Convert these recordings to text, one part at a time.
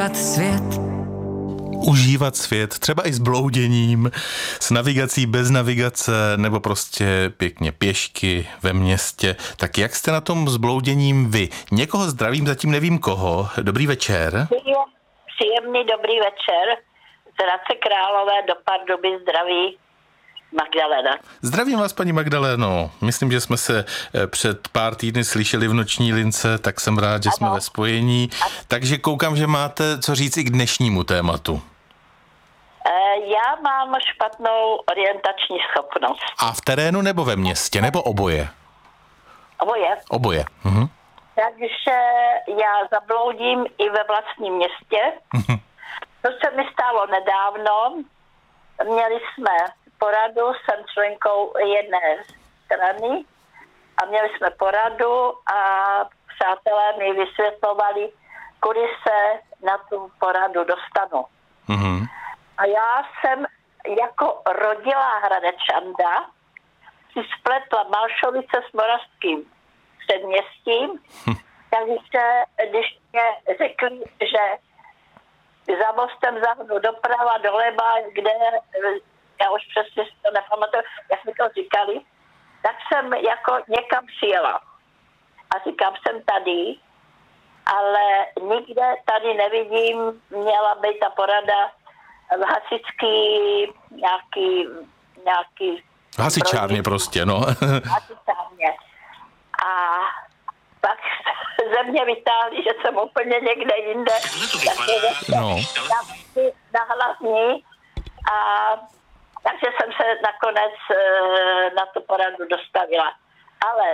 Svět. Užívat svět, třeba i s blouděním, s navigací bez navigace, nebo prostě pěkně pěšky ve městě. Tak jak jste na tom s blouděním vy? Někoho zdravím, zatím nevím koho. Dobrý večer. Příjemný dobrý večer. Z Hradce Králové do Pardubic zdraví Magdalena. Zdravím vás, paní Magdaléno. Myslím, že jsme se před pár týdny slyšeli v noční lince, tak jsem rád, že jsme ve spojení. Takže koukám, že máte co říct i k dnešnímu tématu. Já mám špatnou orientační schopnost. A v terénu nebo ve městě, nebo oboje? Oboje. Oboje. Mhm. Takže já zabloudím i ve vlastním městě. To se mi stalo nedávno. Měli jsme poradu, jsem členkou jedné strany a měli jsme poradu a přátelé mi vysvětlovali, kudy se na tu poradu dostanu. Mhm. A já jsem jako rodilá Hradečanda si spletla Malšovice s Moravským předměstím, takže když mě řekli, že za mostem zahnu doprava, doleva, kde, já už přesně si to nepamatuju, jak mi to říkali, tak jsem jako někam přijela. A říkám, jsem tady, ale nikde tady nevidím, měla být ta porada v hasičský nějaký Hasičárně prostě, no. Hasičárně. A pak ze mě vytáhli, že jsem úplně někde jinde. No. Na hlavní. Takže jsem se nakonec na tu poradu dostavila. Ale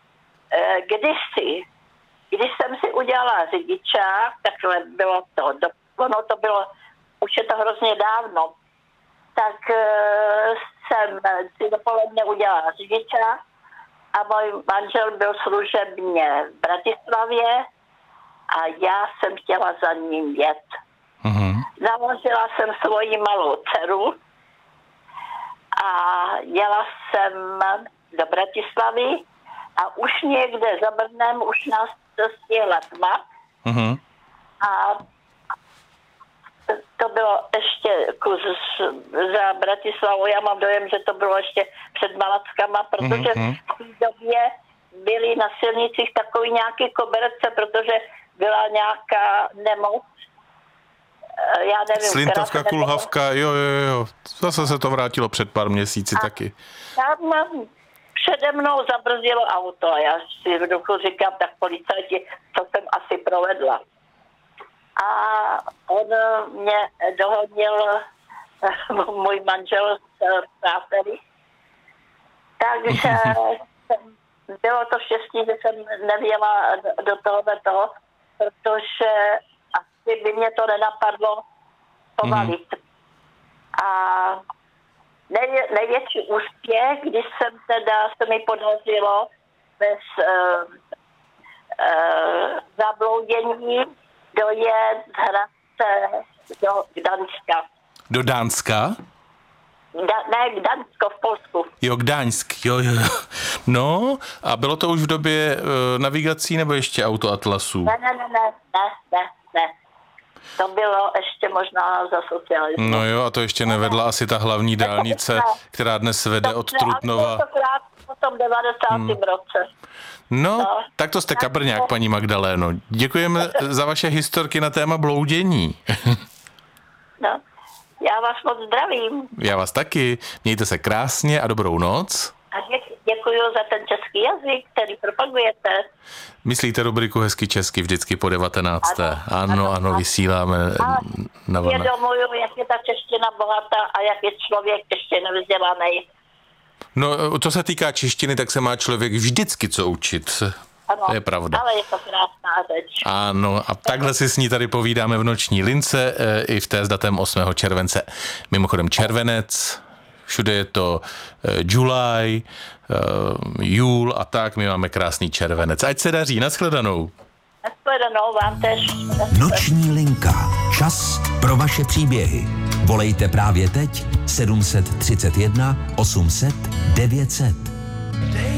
když jsem si udělala řidičák, takhle bylo to, ono to bylo, už je to hrozně dávno, tak jsem si dopoledne udělala řidičák a můj manžel byl služebně v Bratislavě a já jsem chtěla za ním jet. Mhm. Naložila jsem svoji malou dceru a jela jsem do Bratislavy a už někde za Brnem už nás stihla tma. Mhm. A to bylo ještě kus za Bratislavou. Já mám dojem, že to bylo ještě před Malackama, protože v té době byly na silnicích takový nějaký koberce, protože byla nějaká nemoc. Já nevím. Slintavka, kulhavka, jo. Zase se to vrátilo před pár měsíci taky. Tam přede mnou zabrzdilo auto a já si v duchu říkám, tak policajti, co jsem asi provedla. A on mě dohodnil můj manžel s přáteli. Takže bylo to štěstí, že jsem nevěla do toho, protože asi by mě to nenapadlo povalit. A největší úspěch, když se mi podařilo bez zabloudění dojet z Hradce do Gdaňska. Do Dánska? Ne, Gdaňsko v Polsku. Jo, Gdaňsk, jo. No, a bylo to už v době navigací nebo ještě autoatlasů? Ne. To bylo ještě možná za socialismu. No jo, a to ještě nevedla asi ta hlavní dálnice, která dnes vede od Trutnova. To krát po tom 90. roce. No, tak to jste kabrňák, paní Magdaléno. Děkujeme za vaše historky na téma bloudění. No, já vás moc zdravím. Já vás taky. Mějte se krásně a dobrou noc. A děkuji za ten český jazyk, který propagujete. Myslíte rubriku Hezky česky vždycky po 19. Ano, vysíláme na vlnách. Vědomuju, jak je ta čeština bohatá a jak je člověk ještě nevzdělaný. No, co se týká češtiny, tak se má člověk vždycky co učit. Ano, to je pravda. Ale je to krásná řeč. Ano, a takhle si s ní tady povídáme v noční lince, i v té s datem 8. července. Mimochodem červenec, všude je to July, júl a tak, my máme krásný červenec. Ať se daří, nashledanou. Nashledanou vám tež. Noční linka. Čas pro vaše příběhy. Volejte právě teď 731 800 900.